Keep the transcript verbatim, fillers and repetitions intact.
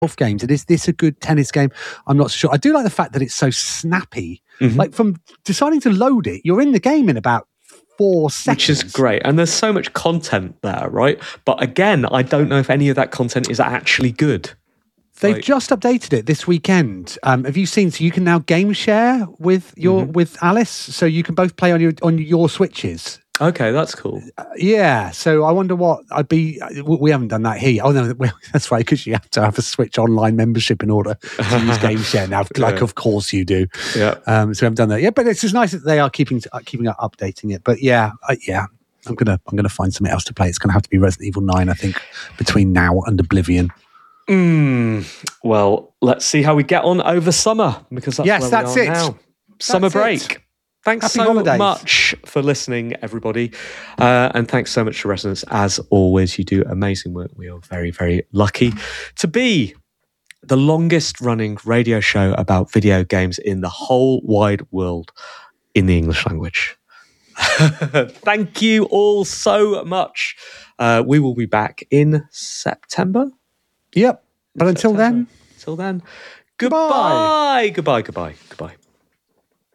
golf games. And is this a good tennis game? I'm not so sure. I do like the fact that it's so snappy. Mm-hmm. Like from deciding to load it, you're in the game in about four seconds. Which is great. And there's so much content there, right? But again, I don't know if any of that content is actually good. They've Like, just updated it this weekend. Um, have you seen? So you can now game share with your mm-hmm. with Alice, so you can both play on your on your switches. Okay, that's cool. Uh, yeah. So I wonder what I'd be. We haven't done that here. Oh no, that's right, because you have to have a Switch Online membership in order to use game share now. Like, Yeah. of course you do. Yeah. Um, so we haven't done that yet. But it's just nice that they are keeping uh, keeping up, updating it. But yeah, uh, yeah. I'm gonna I'm gonna find something else to play. It's gonna have to be Resident Evil nine, I think, between now and Oblivion. Mm, well, let's see how we get on over summer, because that's Yes, where that's we are it. now. Summer That's break. it. Thanks Happy so holidays. much for listening, everybody. Uh, and thanks so much for Resonance. As always, you do amazing work. We are very, very lucky to be the longest running radio show about video games in the whole wide world in the English language. Thank you all so much. Uh, we will be back in September. Yep. But until September. then, Until then, Goodbye. goodbye, goodbye, goodbye, goodbye.